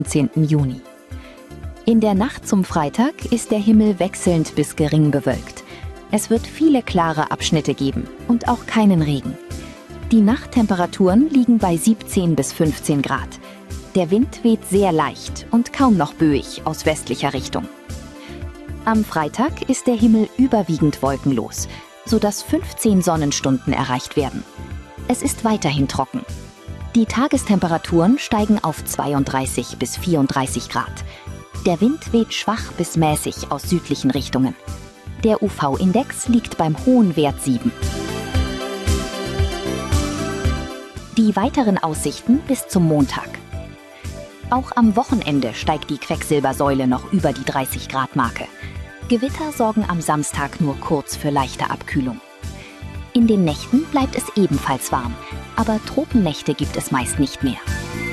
10. Juni. In der Nacht zum Freitag ist der Himmel wechselnd bis gering bewölkt. Es wird viele klare Abschnitte geben und auch keinen Regen. Die Nachttemperaturen liegen bei 17 bis 15 Grad. Der Wind weht sehr leicht und kaum noch böig aus westlicher Richtung. Am Freitag ist der Himmel überwiegend wolkenlos, sodass 15 Sonnenstunden erreicht werden. Es ist weiterhin trocken. Die Tagestemperaturen steigen auf 32 bis 34 Grad. Der Wind weht schwach bis mäßig aus südlichen Richtungen. Der UV-Index liegt beim hohen Wert 7. Die weiteren Aussichten bis zum Montag. Auch am Wochenende steigt die Quecksilbersäule noch über die 30-Grad-Marke. Gewitter sorgen am Samstag nur kurz für leichte Abkühlung. In den Nächten bleibt es ebenfalls warm, aber Tropennächte gibt es meist nicht mehr.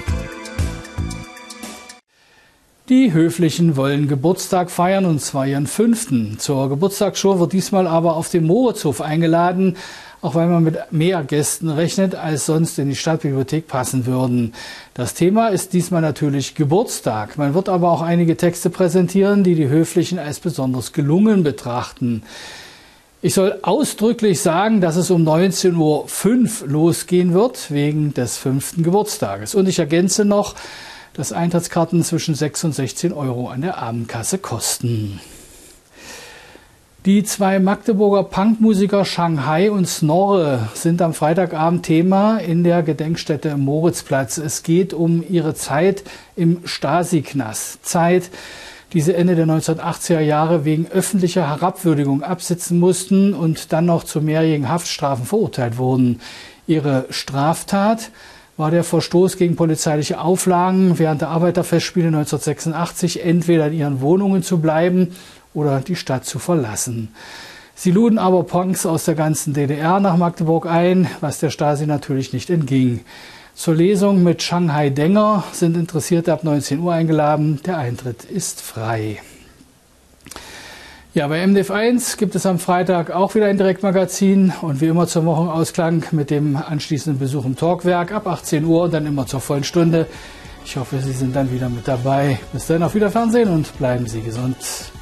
Die Höflichen wollen Geburtstag feiern, und zwar ihren 5. Zur Geburtstagsshow wird diesmal aber auf dem Moritzhof eingeladen, auch weil man mit mehr Gästen rechnet, als sonst in die Stadtbibliothek passen würden. Das Thema ist diesmal natürlich Geburtstag. Man wird aber auch einige Texte präsentieren, die die Höflichen als besonders gelungen betrachten. Ich soll ausdrücklich sagen, dass es um 19:05 Uhr losgehen wird, wegen des 5. Geburtstages. Und ich ergänze noch, dass Eintrittskarten zwischen 6 und 16 Euro an der Abendkasse kosten. Die 2 Magdeburger Punkmusiker Shanghai und Snorre sind am Freitagabend Thema in der Gedenkstätte Moritzplatz. Es geht um ihre Zeit im Stasi-Knast. Zeit, die sie Ende der 1980er Jahre wegen öffentlicher Herabwürdigung absitzen mussten und dann noch zu mehrjährigen Haftstrafen verurteilt wurden. Ihre Straftat war der Verstoß gegen polizeiliche Auflagen, während der Arbeiterfestspiele 1986 entweder in ihren Wohnungen zu bleiben oder die Stadt zu verlassen. Sie luden aber Punks aus der ganzen DDR nach Magdeburg ein, was der Stasi natürlich nicht entging. Zur Lesung mit Shanghai Denger sind Interessierte ab 19 Uhr eingeladen. Der Eintritt ist frei. Ja, bei MDF1 gibt es am Freitag auch wieder ein Direktmagazin und wie immer zum Wochenausklang mit dem anschließenden Besuch im Talkwerk ab 18 Uhr und dann immer zur vollen Stunde. Ich hoffe, Sie sind dann wieder mit dabei. Bis dann, auf Wiederfernsehen und bleiben Sie gesund.